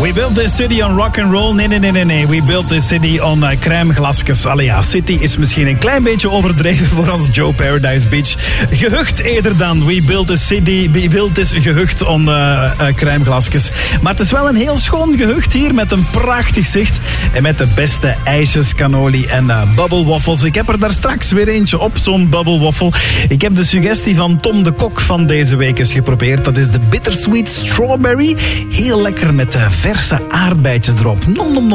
We built this city on rock and roll. Nee. We built this city on crème glasjes. Allee ja, city is misschien een klein beetje overdreven voor ons Joe Paradise Beach. Gehucht eerder dan. We built this city. We built this gehucht on crème glasjes. Maar het is wel een heel schoon gehucht hier met een prachtig zicht. En met de beste ijsjes, cannoli en bubble waffles. Ik heb er daar straks weer eentje op, zo'n bubble waffle. Ik heb de suggestie van Tom de Kok van deze week eens geprobeerd. Dat is de bittersweet strawberry. Heel lekker met verse aardbeidjes erop. Nom, nom, nom.